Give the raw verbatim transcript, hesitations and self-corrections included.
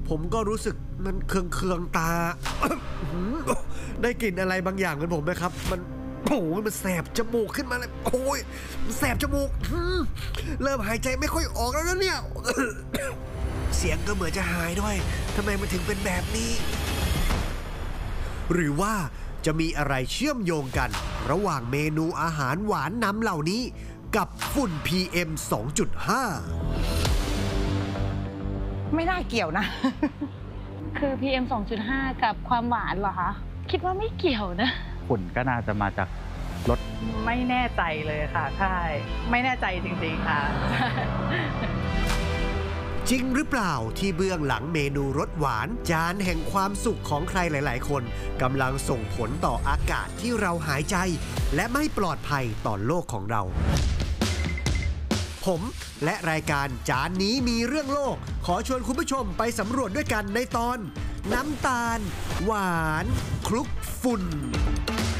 ผมก็รู้สึกมันเคืองๆตา ได้กลิ่นอะไรบางอย่างเหมือนผมไหมครับมันโอ้โหมันแสบจมูกขึ้นมาเลยโอ้ยมันแสบจมูกเริ่มหายใจไม่ค่อยออกแล้วนะเนี่ย เสียงก็เหมือนจะหายด้วยทำไมมันถึงเป็นแบบนี้หรือว่าจะมีอะไรเชื่อมโยงกันระหว่างเมนูอาหารหวานนำเหล่านี้กับฝุ่น พี เอ็ม สองจุดห้าไม่น่าเกี่ยวนะคือ พี เอ็ม สองจุดห้า กับความหวานเหรอคะคิดว่าไม่เกี่ยวนะฝุ่นก็น่าจะมาจากรสไม่แน่ใจเลยค่ะใช่ไม่แน่ใจจริงๆค่ะจริงหรือเปล่าที่เบื้องหลังเมนูรสหวานจานแห่งความสุขของใครหลายๆคนกำลังส่งผลต่ออากาศที่เราหายใจและไม่ปลอดภัยต่อโลกของเราผมและรายการจานนี้มีเรื่องโลกขอชวนคุณผู้ชมไปสำรวจด้วยกันในตอนน้ำตาลหวานคลุกฝุ่น